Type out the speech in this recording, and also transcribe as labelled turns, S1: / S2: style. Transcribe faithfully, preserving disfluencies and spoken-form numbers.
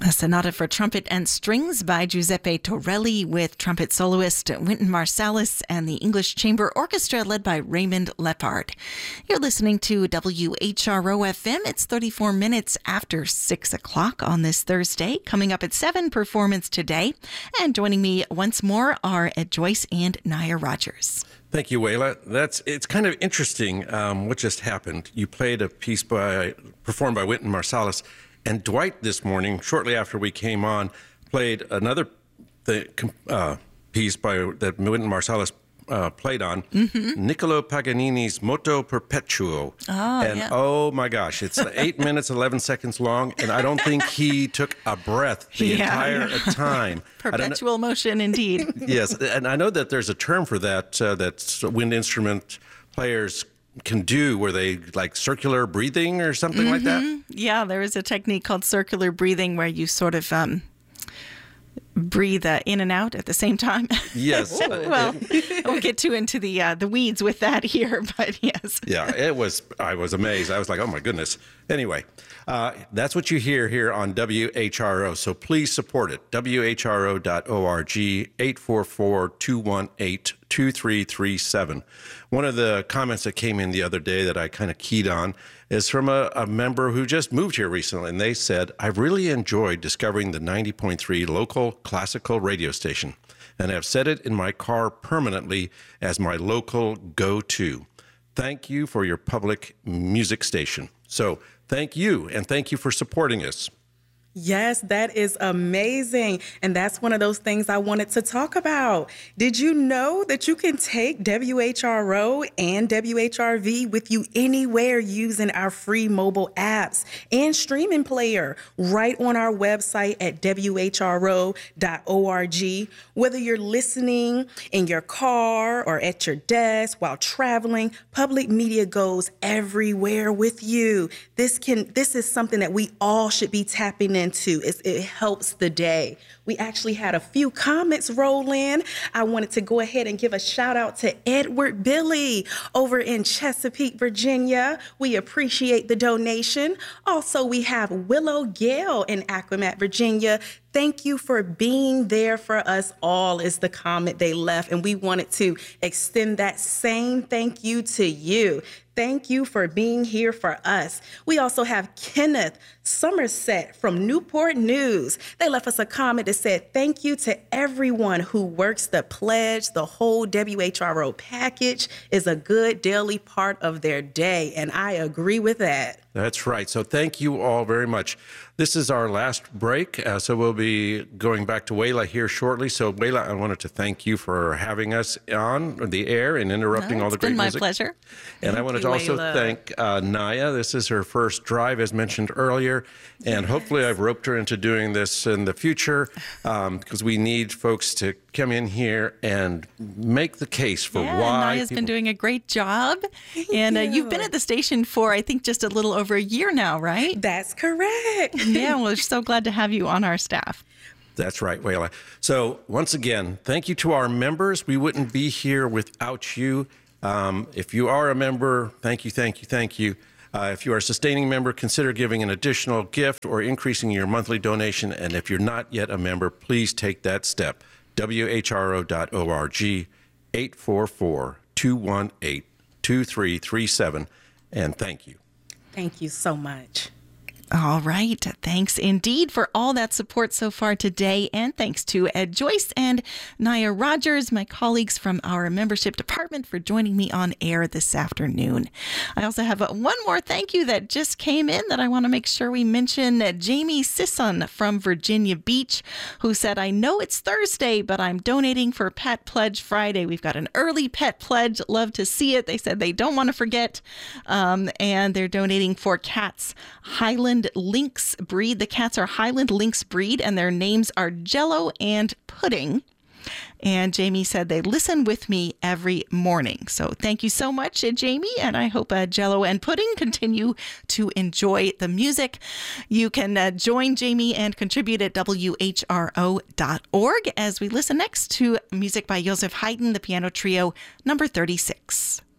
S1: A sonata for trumpet and strings by Giuseppe Torelli with trumpet soloist Wynton Marsalis and the English Chamber Orchestra led by Raymond Lepard. You're listening to W H R O F M. It's thirty-four minutes after six o'clock on this Thursday. Coming up at seven, Performance Today. And joining me once more are Ed Joyce and Naya Rogers.
S2: Thank you, Wayla. That's it's kind of interesting um, what just happened. You played a piece by performed by Wynton Marsalis. And Dwight this morning, shortly after we came on, played another th- uh, piece by that Wynton Marsalis uh, played on, mm-hmm. Niccolo Paganini's Moto Perpetuo.
S1: Oh,
S2: and
S1: yeah.
S2: oh my gosh, it's eight minutes, eleven seconds long, and I don't think he took a breath the
S1: yeah.
S2: entire time.
S1: Perpetual motion, indeed.
S2: Yes, and I know that there's a term for that, uh, that wind instrument players can do where they like circular breathing or something mm-hmm. like that.
S1: Yeah, there is a technique called circular breathing where you sort of um, breathe uh, in and out at the same time.
S2: Yes.
S1: Well, I won't get too into the uh, the weeds with that here, but yes.
S2: Yeah, it was. I was amazed. I was like, oh my goodness. Anyway, uh, that's what you hear here on W H R O. So please support it. W H R O dot org, eight four four, two one eight, two three three seven. One of the comments that came in the other day that I kind of keyed on is from a, a member who just moved here recently. And they said, I've really enjoyed discovering the ninety point three local classical radio station, and have set it in my car permanently as my local go-to. Thank you for your public music station. So thank you, and thank you for supporting us.
S3: Yes, that is amazing. And that's one of those things I wanted to talk about. Did you know that you can take W H R O and W H R V with you anywhere using our free mobile apps and streaming player right on our website at W H R O dot org? Whether you're listening in your car or at your desk while traveling, public media goes everywhere with you. This can this is something that we all should be tapping into. It's, it helps the day. We actually had a few comments roll in. I wanted to go ahead and give a shout out to Edward Billy over in Chesapeake, Virginia. We appreciate the donation. Also, we have Willow Gale in Acromat, Virginia. Thank you for being there for us all is the comment they left. And we wanted to extend that same thank you to you. Thank you for being here for us. We also have Kenneth Somerset from Newport News. They left us a comment that said, thank you to everyone who works the pledge. The whole W H R O package is a good daily part of their day. And I agree with that.
S2: That's right. So thank you all very much. This is our last break, uh, so we'll be going back to Wayla here shortly. So, Wayla, I wanted to thank you for having us on the air and interrupting
S1: no,
S2: all the great music.
S1: It's been my pleasure.
S2: And
S1: thank
S2: I wanted
S1: you,
S2: to also
S1: Wayla.
S2: thank uh, Naya. This is her first drive, as mentioned earlier, and
S1: yes.
S2: hopefully I've roped her into doing this in the future um, because we need folks to come in here and make the case for
S1: yeah,
S2: why.
S1: Naya's
S2: people...
S1: been doing a great job.
S3: Thank
S1: and uh,
S3: you.
S1: you've been at the station for, I think, just a little over a year now, right?
S3: That's correct.
S1: Yeah, well, we're so glad to have you on our staff.
S2: That's right, Wayla. So once again, thank you to our members. We wouldn't be here without you. Um, if you are a member, thank you, thank you, thank you. Uh, if you are a sustaining member, consider giving an additional gift or increasing your monthly donation. And if you're not yet a member, please take that step. W H R O dot org, eight four four, two one eight, two three three seven. And thank you.
S3: Thank you so much.
S1: All right. Thanks indeed for all that support so far today. And thanks to Ed Joyce and Naya Rogers, my colleagues from our membership department, for joining me on air this afternoon. I also have one more thank you that just came in that I want to make sure we mention. Jamie Sisson from Virginia Beach, who said, I know it's Thursday, but I'm donating for Pet Pledge Friday. We've got an early pet pledge. Love to see it. They said they don't want to forget. Um, and they're donating for cats. Highland Lynx breed. The cats are Highland Lynx breed, and their names are Jello and Pudding. And Jamie said they listen with me every morning. So thank you so much, uh, Jamie. And I hope uh, Jello and Pudding continue to enjoy the music. You can uh, join Jamie and contribute at W H R O dot org as we listen next to music by Joseph Haydn, the piano trio number thirty-six.